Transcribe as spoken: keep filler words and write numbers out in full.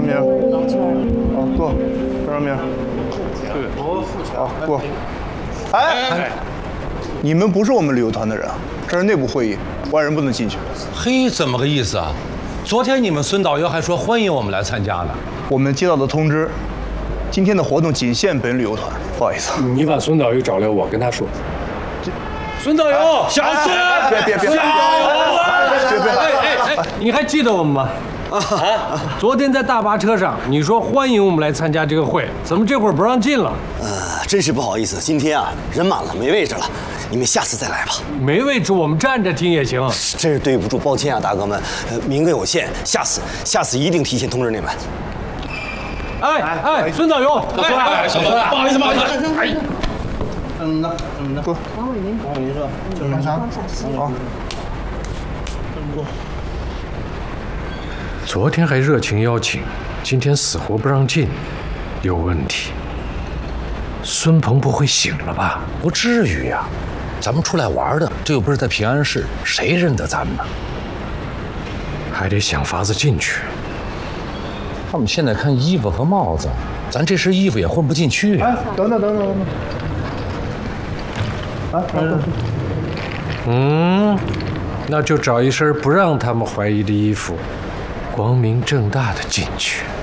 名。好，过。多少名？好，过。哎，你们不是我们旅游团的人啊，这是内部会议，外人不能进去。 嘿，怎么个意思啊？昨天你们孙导游还说欢迎我们来参加呢。 我们接到的通知，今天的活动仅限本旅游团，不好意思。 你把孙导游找来，我跟他说。 孙导游，小孙， 别别别， 小别别， 哎哎哎，你还记得我们吗？啊！昨天在大巴车上，你说欢迎我们来参加这个会，怎么这会儿不让进了？ 呃，真是不好意思，今天啊人满了，没位置了，你们下次再来吧。 没位置，我们站着听也行。 真是对不住，抱歉啊，大哥们，呃，名额有限，下次下次一定提前通知你们。 哎哎，孙导游， 哎，小孙，不好意思，不好意思，哎， 嗯呐，嗯呐，过。王伟民，王伟民是吧？就是往上。好。过。 昨天还热情邀请，今天死活不让进，有问题。孙鹏不会醒了吧？ 不至于呀，咱们出来玩的，这又不是在平安市，谁认得咱们呢？ 还得想法子进去。 他们现在看衣服和帽子，咱这身衣服也混不进去呀。 哎，等等等等等等。啊，嗯。 嗯，那就找一身不让他们怀疑的衣服。光明正大的进去。